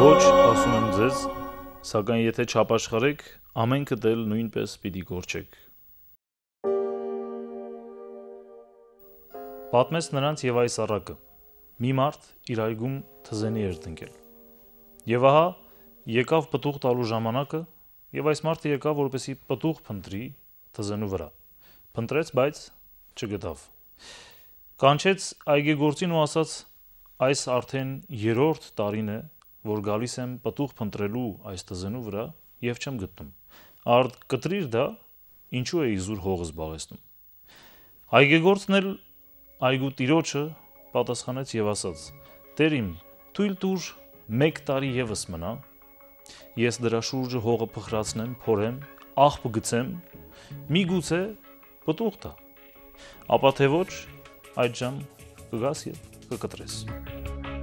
Ոչ, ասում եմ ձեզ, սակայն եթե չապաշխարեք, ամենքդ էլ նույնպես պիտի գործեք։ Պատմեց նրանց եւ այս առակը. մի մարդ իր այգում թզենի էր տնկել։ Եվ ահա եկավ պտուղ տալու ժամանակը, եւ այս մարդը եկավ, որպեսզի պտուղ փնտրի թզենու վրա։ Փնտրեց, բայց չգտավ։ Կանչեց այգեգործին ու ասաց. այս արդեն 3-րդ տարին է, որ գալիս եմ պտուղ փնտրելու այս թզենու վրա եւ չեմ գտնում։ Արդ կտրիր դա, ինչու է իզուր հողը զբաղեցնում։ Այգեգործն էլ այգու տիրոջը պատասխանեց եւ ասաց. Տեր իմ, թույլ տուր 1 տարի եւս մնա, ես դրա շուրջը հողը փխրացնեմ, փորեմ, աղբ գցեմ, միգուցե պտուղ տա։ Ապա թե ոչ, այդժամ կգաս եւ կկտրես։